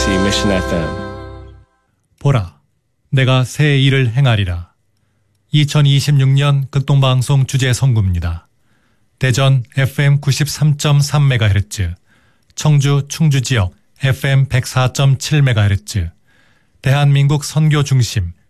KBOC Mission FM. 보라, 내가 새 일을 행하리라. 2026년 극동방송 주제 선구입니다. 대전 FM 93.3MHz, 청주 충주 지역 FM 104.7MHz, 대한민국 선교 중심